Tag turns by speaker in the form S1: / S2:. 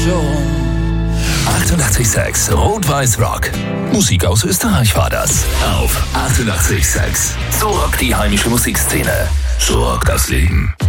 S1: schon.
S2: 88,6 Rot-Weiß Rock. Musik aus Österreich war das. Auf 88,6. So rockt die heimische Musikszene. So rockt das Leben.